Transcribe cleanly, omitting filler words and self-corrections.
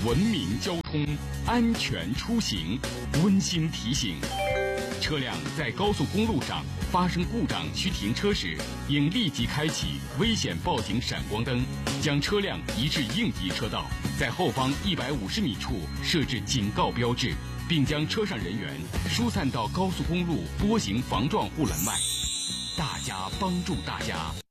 文明交通，安全出行。温馨提醒：车辆在高速公路上发生故障需停车时，应立即开启危险报警闪光灯，将车辆移至应急车道，在后方150米处设置警告标志，并将车上人员疏散到高速公路多行防撞护栏外。大家帮助大家。